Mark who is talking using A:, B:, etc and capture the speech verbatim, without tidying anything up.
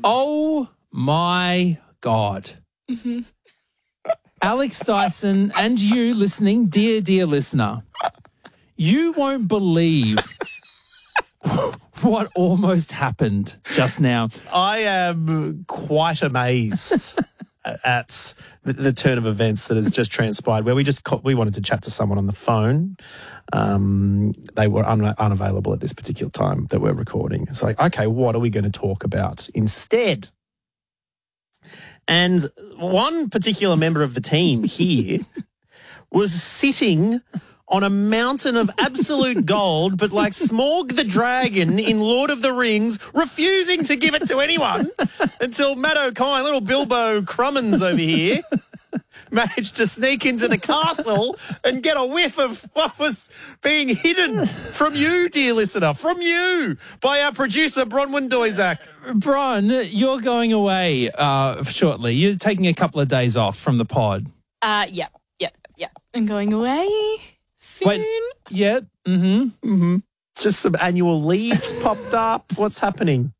A: Oh, my God.
B: Mm-hmm.
A: Alex Dyson and you listening, dear, dear listener, you won't believe what almost happened just now.
C: I am quite amazed at the, the turn of events that has just transpired, where we just co- we wanted to chat to someone on the phone. Um, they were un- unavailable at this particular time that we're recording. It's like, okay, what are we going to talk about instead? And one particular member of the team here was sitting on a mountain of absolute gold, but like Smaug the dragon in Lord of the Rings, refusing to give it to anyone until Matt O'Kine, little Bilbo Crummins over here, managed to sneak into the castle and get a whiff of what was being hidden from you, dear listener, from you, by our producer, Bronwyn Doizak.
A: Bron, you're going away uh, shortly. You're taking a couple of days off from the pod.
B: Uh, yeah, yeah, yeah. I'm going away soon.
A: Wait, yeah, mm-hmm.
C: Mm-hmm. Just some annual leave popped up. What's happening?